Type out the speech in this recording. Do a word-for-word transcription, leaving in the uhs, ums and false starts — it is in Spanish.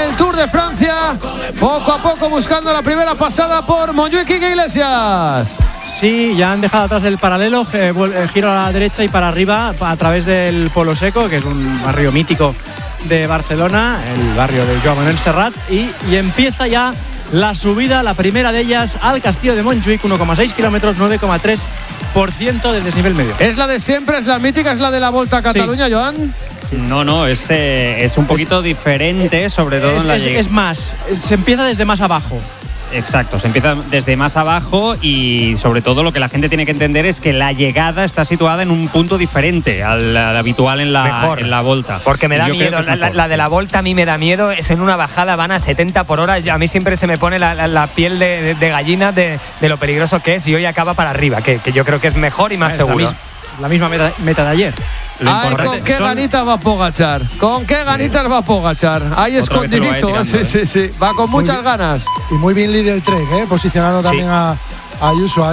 el Tour de Francia, poco a poco buscando la primera pasada por Montjuic y Iglesias. Sí, ya han dejado atrás el paralelo, eh, giro a la derecha y para arriba a través del Polo Seco, que es un barrio mítico de Barcelona, el barrio de Joan Manuel Serrat, y, y empieza ya la subida, la primera de ellas al Castillo de Montjuic, uno coma seis kilómetros, nueve coma tres por ciento del desnivel medio. ¿Es la de siempre, es la mítica, es la de la Volta a Cataluña, sí. Joan? Sí. No, no, es, eh, es un poquito es, diferente, sobre todo es, en la es, llegada. Es más, se empieza desde más abajo. Exacto, se empieza desde más abajo y sobre todo lo que la gente tiene que entender es que la llegada está situada en un punto diferente al, al habitual en la, en la Volta. Porque me da Yo miedo, la, mejor, la de la Volta a mí me da miedo, es en una bajada, van a setenta por hora, a mí siempre se me pone la, la, la piel de, de, de gallina de, de lo peligroso que es y hoy acaba para arriba, que, que yo creo que es mejor y más es seguro. La, mis, la misma meta, meta de ayer. Ay, ¿con qué son... ganitas va Pogačar? ¿Con qué ganitas sí. va Pogačar? Ahí Otra escondidito, sí, sí, sí. Va con muchas bien, ganas. Y muy bien líder Trek, ¿eh? Posicionando también sí. a, a Ayuso ahí.